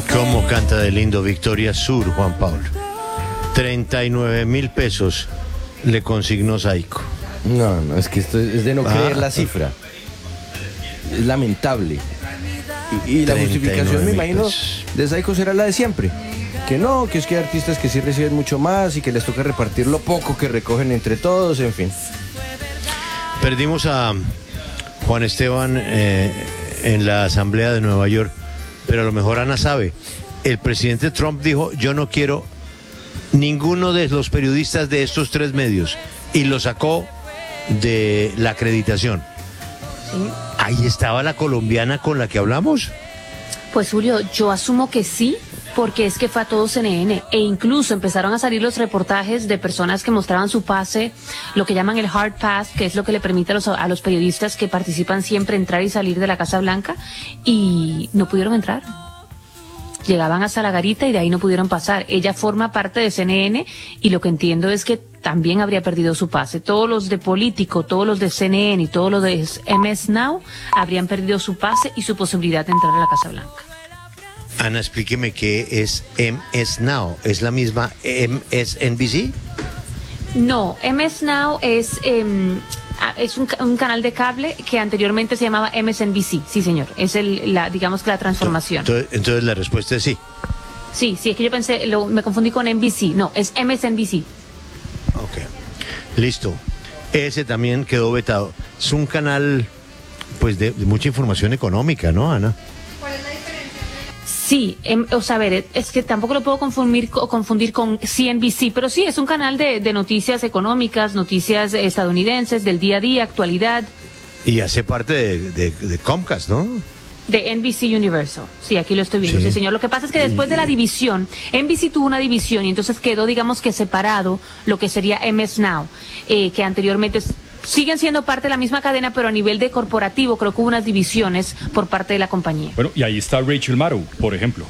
¿Cómo canta de lindo Victoria Sur, Juan Pablo? 39.000 pesos le consignó Saico. No, es que esto es de no creer la cifra. Es lamentable. Y la justificación, me imagino, de Saico será la de siempre. Que no, que es que hay artistas que sí reciben mucho más y que les toca repartir lo poco que recogen entre todos, en fin. Perdimos a Juan Esteban en la Asamblea de Nueva York, pero a lo mejor Ana sabe. El presidente Trump dijo, yo no quiero ninguno de los periodistas de estos 3 medios, y lo sacó de la acreditación. Sí. Ahí estaba la colombiana con la que hablamos. Pues Julio, yo asumo que sí, porque es que fue a todo CNN, e incluso empezaron a salir los reportajes de personas que mostraban su pase, lo que llaman el hard pass, que es lo que le permite a los periodistas que participan siempre entrar y salir de la Casa Blanca, y no pudieron entrar. Llegaban hasta la garita y de ahí no pudieron pasar. Ella forma parte de CNN y lo que entiendo es que también habría perdido su pase. Todos los de Político, todos los de CNN y todos los de MS Now habrían perdido su pase y su posibilidad de entrar a la Casa Blanca. Ana, explíqueme qué es MS Now. ¿Es la misma MSNBC? No, MS Now es un canal de cable que anteriormente se llamaba MSNBC. Sí, señor. Es digamos que la transformación. Entonces la respuesta es sí. Sí, es que yo pensé, me confundí con NBC. No, es MSNBC. Ok. Listo. Ese también quedó vetado. Es un canal, pues, de mucha información económica, ¿no, Ana? Sí, o sea, a ver, es que tampoco lo puedo confundir con CNBC, pero sí, es un canal de noticias económicas, noticias estadounidenses, del día a día, actualidad. Y hace parte de Comcast, ¿no? De NBC Universal. Sí, aquí lo estoy viendo, sí, señor. Lo que pasa es que después de la división, NBC tuvo una división y entonces quedó, digamos que separado lo que sería MS Now, que anteriormente siguen siendo parte de la misma cadena, pero a nivel de corporativo creo que hubo unas divisiones por parte de la compañía. Bueno, y ahí está Rachel Maddow, por ejemplo.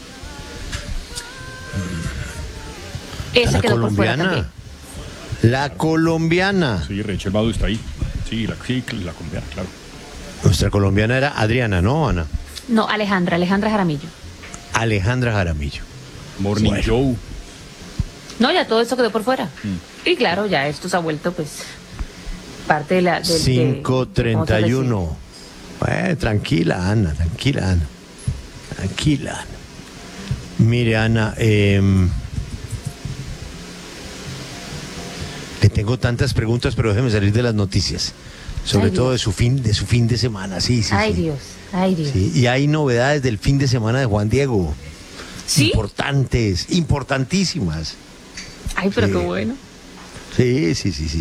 Esa quedó por fuera también. La colombiana. Sí, Rachel Maddow está ahí. Sí, la colombiana, claro. Nuestra colombiana era Adriana, ¿no, Ana? No, Alejandra Jaramillo. Alejandra Jaramillo. Morning Joe. No, ya todo eso quedó por fuera. Y claro, ya esto se ha vuelto, pues, parte de la... 5:31. Tranquila, Ana. Mire, Ana, le tengo tantas preguntas, pero déjeme salir de las noticias. Sobre todo de su fin de semana, sí. Ay, Dios. Sí, y hay novedades del fin de semana de Juan Diego. ¿Sí? Importantísimas. Ay, pero qué bueno. Sí.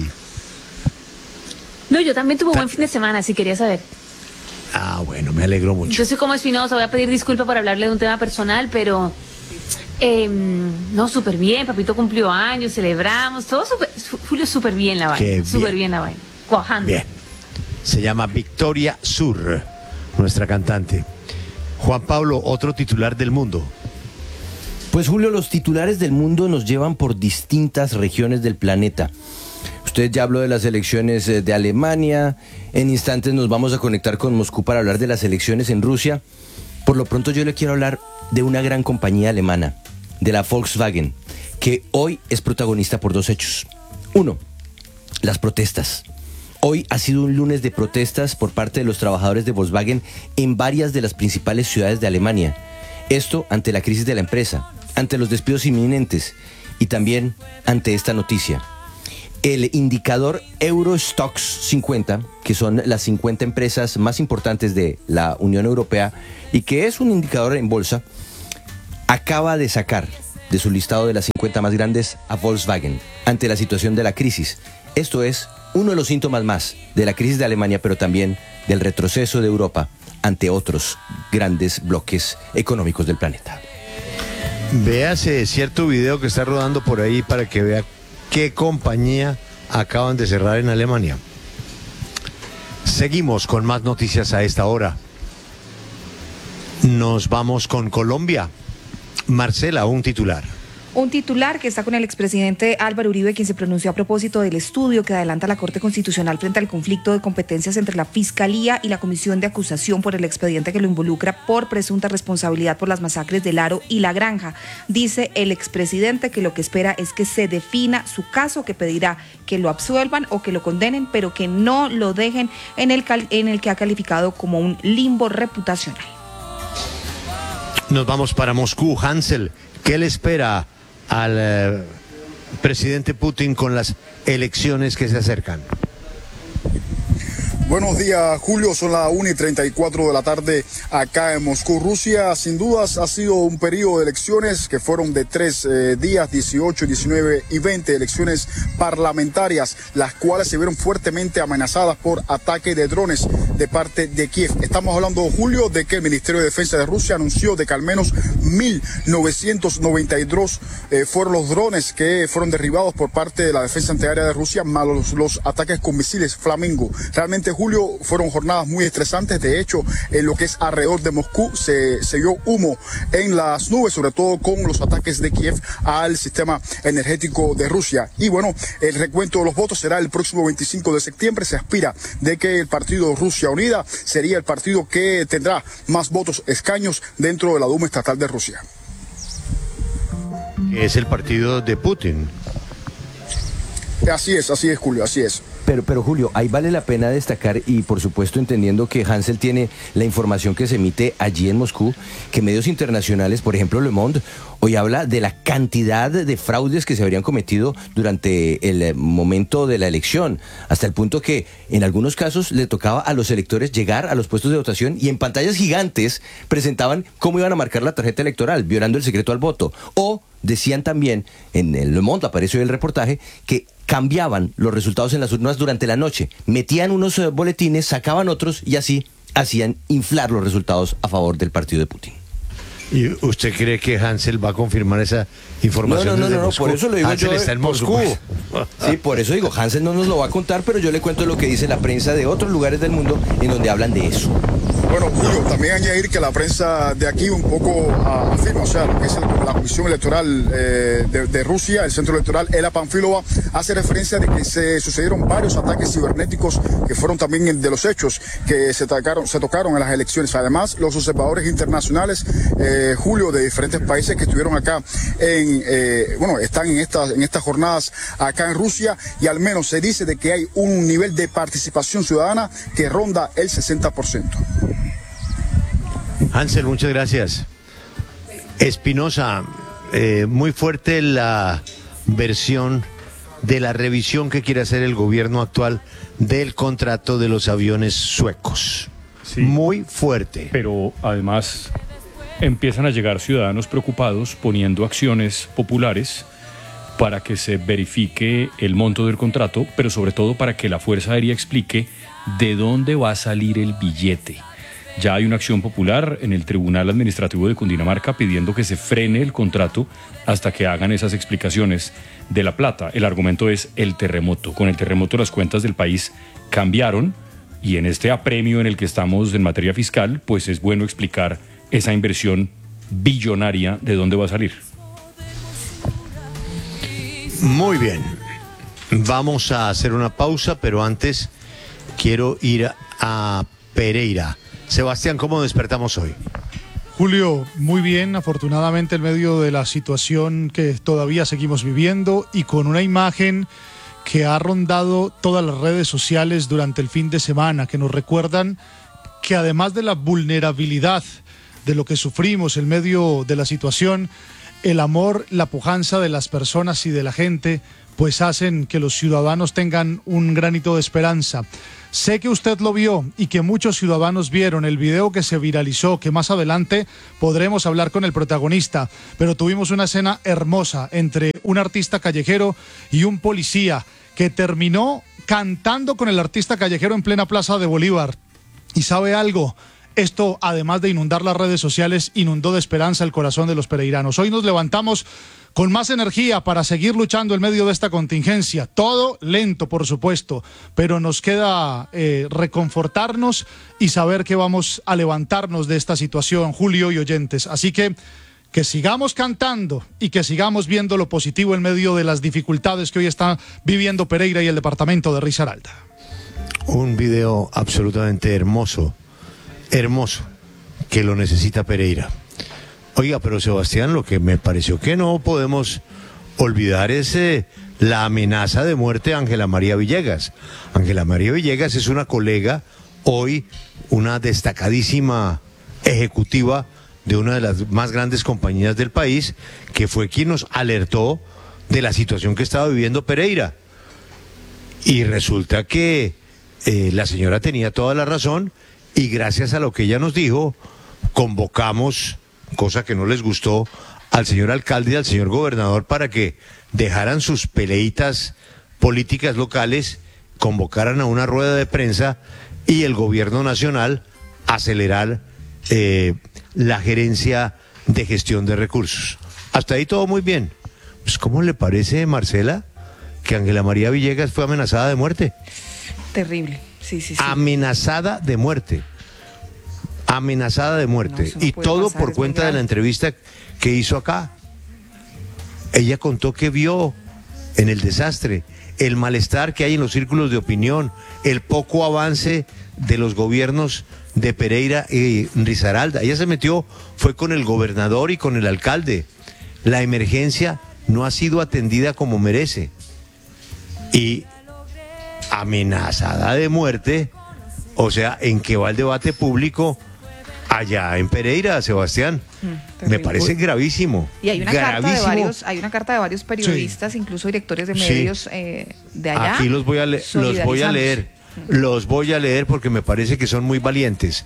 No, yo también tuve un buen fin de semana, si quería saber. Ah, bueno, me alegro mucho. Yo soy como Espinosa, voy a pedir disculpas por hablarle de un tema personal, pero... no, súper bien, papito cumplió años, celebramos, todo Julio, súper bien la vaina. Súper bien la vaina. Cuajando. Bien. Se llama Victoria Sur, nuestra cantante. Juan Pablo, otro titular del mundo. Pues Julio, los titulares del mundo nos llevan por distintas regiones del planeta. Usted ya habló de las elecciones de Alemania. En instantes nos vamos a conectar con Moscú para hablar de las elecciones en Rusia. Por lo pronto yo le quiero hablar de una gran compañía alemana, de la Volkswagen, que hoy es protagonista por 2 hechos. 1, las protestas. Hoy ha sido un lunes de protestas por parte de los trabajadores de Volkswagen en varias de las principales ciudades de Alemania. Esto ante la crisis de la empresa, ante los despidos inminentes y también ante esta noticia. El indicador Eurostoxx 50, que son las 50 empresas más importantes de la Unión Europea y que es un indicador en bolsa, acaba de sacar de su listado de las 50 más grandes a Volkswagen ante la situación de la crisis. Esto es uno de los síntomas más de la crisis de Alemania, pero también del retroceso de Europa ante otros grandes bloques económicos del planeta. Véase cierto video que está rodando por ahí para que vea qué compañía acaban de cerrar en Alemania. Seguimos con más noticias a esta hora. Nos vamos con Colombia. Marcela, un titular. Un titular que está con el expresidente Álvaro Uribe, quien se pronunció a propósito del estudio que adelanta la Corte Constitucional frente al conflicto de competencias entre la Fiscalía y la Comisión de Acusación por el expediente que lo involucra por presunta responsabilidad por las masacres del Aro y La Granja. Dice el expresidente que lo que espera es que se defina su caso, que pedirá que lo absuelvan o que lo condenen, pero que no lo dejen en el que ha calificado como un limbo reputacional. Nos vamos para Moscú. Hansel, ¿qué le espera al presidente Putin con las elecciones que se acercan? Buenos días, Julio. Son las 1:34 de la tarde acá en Moscú. Rusia, sin dudas, ha sido un periodo de elecciones que fueron de 3 días, 18, 19 y 20, elecciones parlamentarias, las cuales se vieron fuertemente amenazadas por ataques de drones de parte de Kiev. Estamos hablando, Julio, de que el Ministerio de Defensa de Rusia anunció de que al menos 1.992 fueron los drones que fueron derribados por parte de la defensa antiaérea de Rusia, más los ataques con misiles Flamingo. Realmente, Julio, fueron jornadas muy estresantes. De hecho, en lo que es alrededor de Moscú se vio humo en las nubes, sobre todo con los ataques de Kiev al sistema energético de Rusia. Y bueno, el recuento de los votos será el próximo 25 de septiembre. Se aspira de que el partido Rusia Unida sería el partido que tendrá más votos, escaños dentro de la Duma Estatal de Rusia. Es el partido de Putin. Así es, Julio, así es. Pero Julio, ahí vale la pena destacar, y por supuesto entendiendo que Hansel tiene la información que se emite allí en Moscú, que medios internacionales, por ejemplo Le Monde, hoy habla de la cantidad de fraudes que se habrían cometido durante el momento de la elección, hasta el punto que en algunos casos le tocaba a los electores llegar a los puestos de votación y en pantallas gigantes presentaban cómo iban a marcar la tarjeta electoral, violando el secreto al voto. O decían también, en el Le Monde apareció el reportaje, que cambiaban los resultados en las urnas durante la noche, metían unos boletines, sacaban otros y así hacían inflar los resultados a favor del partido de Putin. ¿Y usted cree que Hansel va a confirmar esa información? No, por eso lo digo. Hansel yo está en Moscú. Sí, por eso digo, Hansel no nos lo va a contar, pero yo le cuento lo que dice la prensa de otros lugares del mundo en donde hablan de eso. Bueno, Julio, también añadir que la prensa de aquí un poco afirma, o sea, lo que es la Comisión Electoral de Rusia, el Centro Electoral, Ela Panfilova, hace referencia de que se sucedieron varios ataques cibernéticos que fueron también de los hechos que se tocaron en las elecciones. Además, los observadores internacionales, Julio, de diferentes países que estuvieron acá, están en estas jornadas acá en Rusia, y al menos se dice de que hay un nivel de participación ciudadana que ronda el 60%. Hansel, muchas gracias. Espinosa, muy fuerte la versión de la revisión que quiere hacer el gobierno actual del contrato de los aviones suecos. Sí, muy fuerte. Pero además empiezan a llegar ciudadanos preocupados poniendo acciones populares para que se verifique el monto del contrato, pero sobre todo para que la Fuerza Aérea explique de dónde va a salir el billete. Ya hay una acción popular en el Tribunal Administrativo de Cundinamarca pidiendo que se frene el contrato hasta que hagan esas explicaciones de la plata. El argumento es el terremoto. Con el terremoto las cuentas del país cambiaron, y en este apremio en el que estamos en materia fiscal, pues es bueno explicar esa inversión billonaria de dónde va a salir. Muy bien. Vamos a hacer una pausa, pero antes quiero ir a Pereira. Sebastián, ¿cómo despertamos hoy? Julio, muy bien, afortunadamente en medio de la situación que todavía seguimos viviendo y con una imagen que ha rondado todas las redes sociales durante el fin de semana, que nos recuerdan que además de la vulnerabilidad de lo que sufrimos en medio de la situación, el amor, la pujanza de las personas y de la gente, pues hacen que los ciudadanos tengan un granito de esperanza. Sé que usted lo vio y que muchos ciudadanos vieron el video que se viralizó, que más adelante podremos hablar con el protagonista, pero tuvimos una escena hermosa entre un artista callejero y un policía que terminó cantando con el artista callejero en plena Plaza de Bolívar. ¿Y sabe algo? Esto, además de inundar las redes sociales, inundó de esperanza el corazón de los pereiranos. Hoy nos levantamos con más energía para seguir luchando en medio de esta contingencia. Todo lento, por supuesto, pero nos queda reconfortarnos y saber que vamos a levantarnos de esta situación, Julio y oyentes. Así que que sigamos cantando y que sigamos viendo lo positivo en medio de las dificultades que hoy está viviendo Pereira y el departamento de Risaralda. Un video absolutamente hermoso, hermoso, que lo necesita Pereira. Oiga, pero Sebastián, lo que me pareció que no podemos olvidar es la amenaza de muerte de Ángela María Villegas. Ángela María Villegas es una colega, hoy una destacadísima ejecutiva de una de las más grandes compañías del país, que fue quien nos alertó de la situación que estaba viviendo Pereira. Y resulta que la señora tenía toda la razón, y gracias a lo que ella nos dijo, convocamos, cosa que no les gustó, al señor alcalde y al señor gobernador para que dejaran sus peleitas políticas locales, convocaran a una rueda de prensa y el gobierno nacional acelerar la gerencia de gestión de recursos. Hasta ahí todo muy bien. Pues, ¿cómo le parece, Marcela, que Ángela María Villegas fue amenazada de muerte? Terrible, sí. Amenazada de muerte. Amenazada de muerte. No, eso no y puede todo pasar, por es cuenta muy de la grave. entrevista que hizo acá. Ella contó que vio en el desastre el malestar que hay en los círculos de opinión, el poco avance de los gobiernos de Pereira y Risaralda. Ella se metió, fue con el gobernador y con el alcalde. La emergencia no ha sido atendida como merece. Y amenazada de muerte, o sea, ¿en qué va el debate público allá en Pereira, Sebastián? Me terrible. parece gravísimo. Y hay una gravísimo. carta de varios periodistas, incluso directores de Sí. medios de allá. Aquí los voy a leer. Los voy a leer porque me parece que son muy valientes.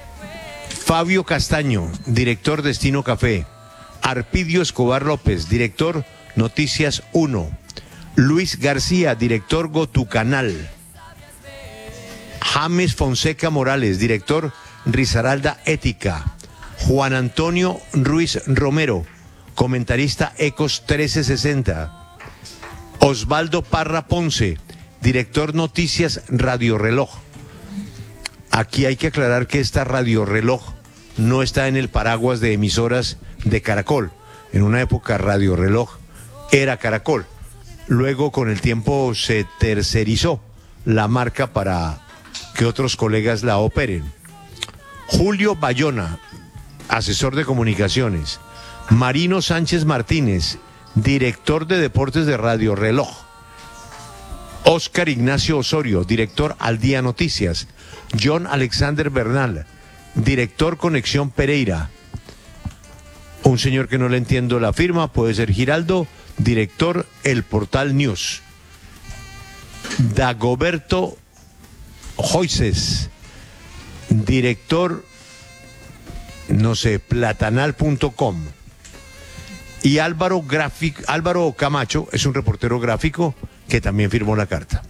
Fabio Castaño, director Destino Café. Arpidio Escobar López, director Noticias 1. Luis García, director Gotucanal. James Fonseca Morales, director Risaralda Ética. Juan Antonio Ruiz Romero, comentarista Ecos 1360. Osvaldo Parra Ponce, director Noticias Radio Reloj. Aquí hay que aclarar que esta Radio Reloj no está en el paraguas de emisoras de Caracol. En una época Radio Reloj era Caracol. Luego con el tiempo se tercerizó la marca para que otros colegas la operen. Julio Bayona, asesor de comunicaciones. Marino Sánchez Martínez, director de deportes de Radio Reloj. Óscar Ignacio Osorio, director Al Día Noticias. John Alexander Bernal, director Conexión Pereira. Un señor que no le entiendo la firma, puede ser Giraldo, director El Portal News. Dagoberto Joices, director, no sé, platanal.com. Y Álvaro Camacho es un reportero gráfico que también firmó la carta.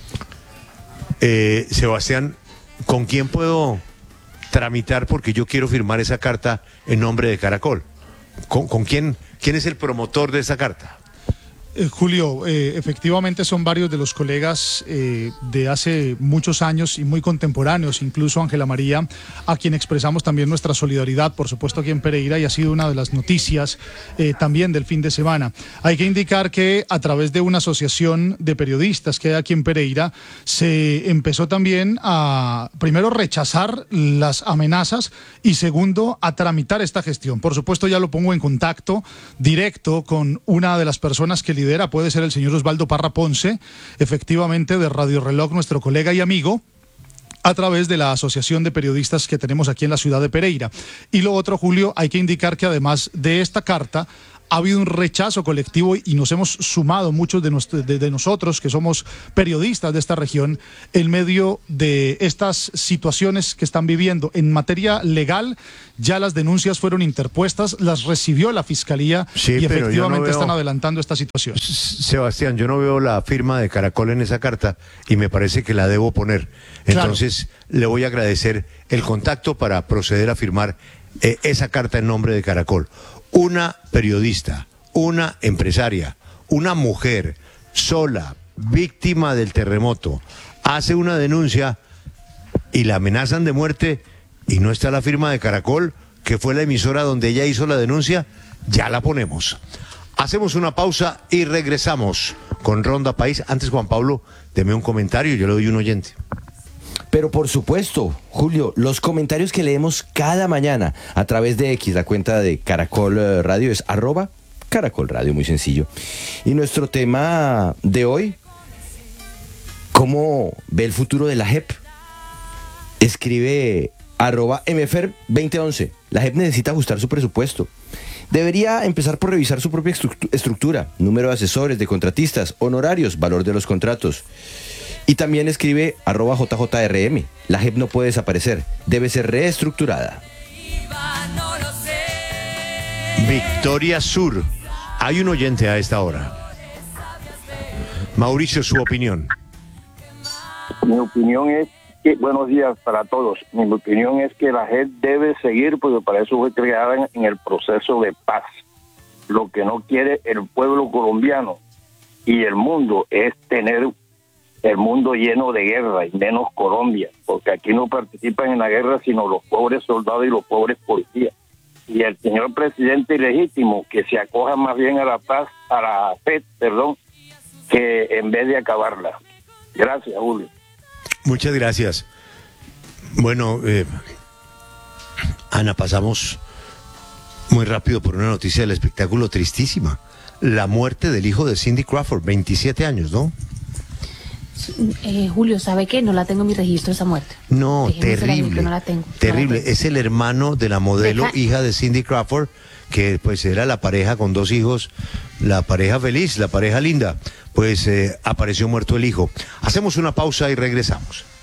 Sebastián, ¿con quién puedo tramitar? Porque yo quiero firmar esa carta en nombre de Caracol. ¿Con quién es el promotor de esa carta? Julio, efectivamente son varios de los colegas de hace muchos años y muy contemporáneos, incluso Ángela María, a quien expresamos también nuestra solidaridad, por supuesto aquí en Pereira, y ha sido una de las noticias también del fin de semana. Hay que indicar que a través de una asociación de periodistas que hay aquí en Pereira, se empezó también a, primero, rechazar las amenazas y segundo, a tramitar esta gestión. Por supuesto, ya lo pongo en contacto directo con una de las personas que lidera, puede ser el señor Osvaldo Parra Ponce, efectivamente de Radio Reloj, nuestro colega y amigo, a través de la asociación de periodistas que tenemos aquí en la ciudad de Pereira. Y lo otro, Julio, hay que indicar que además de esta carta, ha habido un rechazo colectivo y nos hemos sumado muchos de nosotros que somos periodistas de esta región en medio de estas situaciones que están viviendo. En materia legal, ya las denuncias fueron interpuestas, las recibió la Fiscalía y efectivamente están adelantando esta situación. Sebastián, yo no veo la firma de Caracol en esa carta y me parece que la debo poner. Entonces, le voy a agradecer el contacto para proceder a firmar esa carta en nombre de Caracol. Una periodista, una empresaria, una mujer sola, víctima del terremoto, hace una denuncia y la amenazan de muerte y no está la firma de Caracol, que fue la emisora donde ella hizo la denuncia, ya la ponemos. Hacemos una pausa y regresamos con Ronda País. Antes, Juan Pablo, deme un comentario, yo le doy un oyente. Pero por supuesto, Julio, los comentarios que leemos cada mañana a través de X, la cuenta de Caracol Radio es @Caracol Radio, muy sencillo. Y nuestro tema de hoy, ¿cómo ve el futuro de la JEP? Escribe @MFER2011. La JEP necesita ajustar su presupuesto. Debería empezar por revisar su propia estructura, número de asesores, de contratistas, honorarios, valor de los contratos. Y también escribe @JJRM. La JEP no puede desaparecer, debe ser reestructurada. Victoria Sur. Hay un oyente a esta hora. Mauricio, su opinión. Mi opinión es que, buenos días para todos. Mi opinión es que la JEP debe seguir, porque para eso fue creada en el proceso de paz. Lo que no quiere el pueblo colombiano y el mundo es tener el mundo lleno de guerra y menos Colombia, porque aquí no participan en la guerra sino los pobres soldados y los pobres policías. Y el señor presidente ilegítimo que se acoja más bien a la paz, a la FED, que en vez de acabarla. Gracias, Julio. Muchas gracias. Bueno, Ana, pasamos muy rápido por una noticia del espectáculo tristísima. La muerte del hijo de Cindy Crawford, 27 años, ¿no? Julio, ¿sabe qué? No la tengo en mi registro esa muerte. No, terrible. No la tengo. Terrible. No la tengo. Es el hermano de la modelo, hija de Cindy Crawford, que pues era la pareja con 2 hijos, la pareja feliz, la pareja linda. Pues apareció muerto el hijo. Hacemos una pausa y regresamos.